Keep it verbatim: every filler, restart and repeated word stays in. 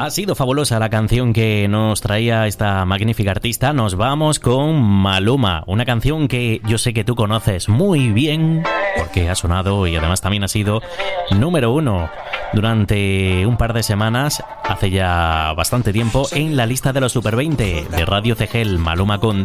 Ha sido fabulosa la canción que nos traía esta magnífica artista. Nos vamos con Maluma, una canción que yo sé que tú conoces muy bien porque ha sonado y además también ha sido número uno durante un par de semanas, hace ya bastante tiempo, en la lista de los Super veinte de Radio C G L. Maluma con